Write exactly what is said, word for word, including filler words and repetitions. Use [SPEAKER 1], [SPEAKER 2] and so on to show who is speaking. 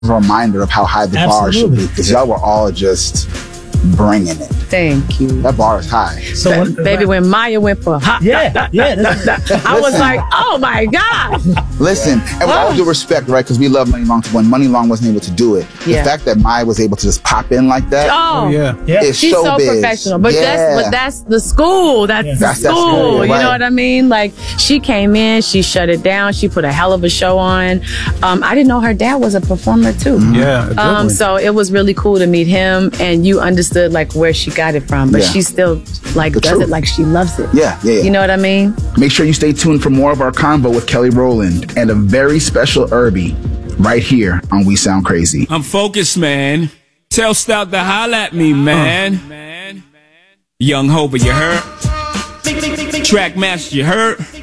[SPEAKER 1] a reminder of how high the
[SPEAKER 2] Absolutely.
[SPEAKER 1] bar should be, because y'all were all just bringing it.
[SPEAKER 3] Thank you.
[SPEAKER 1] That bar is high.
[SPEAKER 2] So when,
[SPEAKER 3] Baby, when Maya went for hot,
[SPEAKER 2] yeah, yeah, that's,
[SPEAKER 3] I was like, oh my God.
[SPEAKER 1] Listen, and with all due respect, right, because we love Money Long, when Money Long wasn't able to do it,
[SPEAKER 3] Yeah.
[SPEAKER 1] the fact that Maya was able to just pop in like that
[SPEAKER 3] Oh,
[SPEAKER 4] yeah.
[SPEAKER 2] yeah.
[SPEAKER 1] is
[SPEAKER 3] she's so
[SPEAKER 1] showbiz.
[SPEAKER 3] professional. But
[SPEAKER 1] Yeah.
[SPEAKER 3] that's but that's the school. That's
[SPEAKER 2] Yeah.
[SPEAKER 3] the
[SPEAKER 1] That's- that's
[SPEAKER 3] school.
[SPEAKER 1] school,
[SPEAKER 3] You
[SPEAKER 1] right.
[SPEAKER 3] know what I mean? Like, she came in, she shut it down, she put a hell of a show on. Um, I didn't know her dad was a performer too.
[SPEAKER 4] Yeah,
[SPEAKER 3] Um,
[SPEAKER 4] definitely.
[SPEAKER 3] so it was really cool to meet him, and you understood like where she got it from, but
[SPEAKER 1] Yeah.
[SPEAKER 3] she still like
[SPEAKER 1] The
[SPEAKER 3] does
[SPEAKER 1] truth.
[SPEAKER 3] it like she loves it.
[SPEAKER 1] Yeah, yeah, yeah.
[SPEAKER 3] You know what I mean?
[SPEAKER 1] Make sure you stay tuned for more of our convo with Kelly Rowland and a very special Irby right here on We Sound Crazy.
[SPEAKER 5] I'm focused, man. Tell Stout to holla at me, man. man. Young Hova, you heard? Track Master, you heard?